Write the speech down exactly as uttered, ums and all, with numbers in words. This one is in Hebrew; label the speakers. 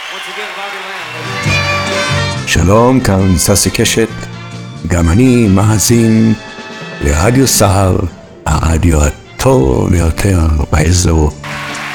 Speaker 1: שלום, כאן ססי קשת, גם אני מאזין לרדיו סער, הרדיו הטוב ביותר באזור.